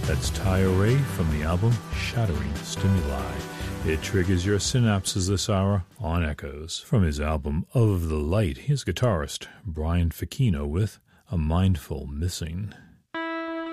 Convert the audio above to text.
That's Ty Ray from the album Shattering Stimuli. It triggers your synapses this hour on Echoes. From his album Of the Light, here's guitarist Brian Ficino with A Mindful Missing.